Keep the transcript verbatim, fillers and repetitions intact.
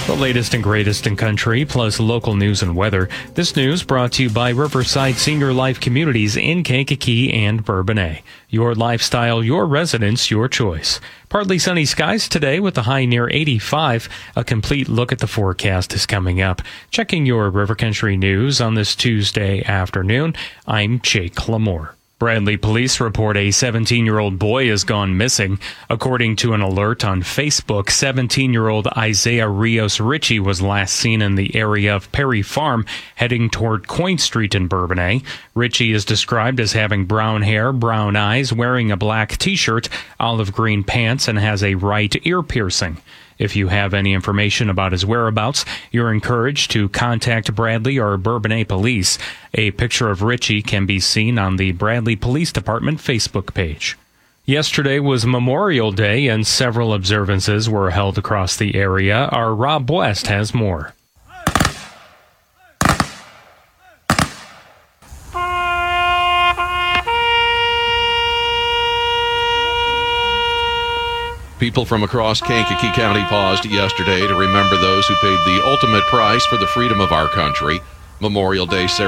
The latest and greatest in country, plus local news and weather. This news brought to you by Riverside Senior Life Communities in Kankakee and Bourbonnais. Your lifestyle, your residence, your choice. Partly sunny skies today with a high near eighty-five. A complete look at the forecast is coming up. Checking your River Country news on this Tuesday afternoon, I'm Jake Lamore. Bradley police report a seventeen-year-old boy has gone missing. According to an alert on Facebook, seventeen-year-old Isaiah Rios Ritchie was last seen in the area of Perry Farm, heading toward Coin Street in Bourbonnais. Ritchie is described as having brown hair, brown eyes, wearing a black T-shirt, olive green pants, and has a right ear piercing. If you have any information about his whereabouts, you're encouraged to contact Bradley or Bourbonnais Police. A picture of Ritchie can be seen on the Bradley Police Department Facebook page. Yesterday was Memorial Day, and several observances were held across the area. Our Rob West has more. People from across Kankakee County paused yesterday to remember those who paid the ultimate price for the freedom of our country. Memorial Day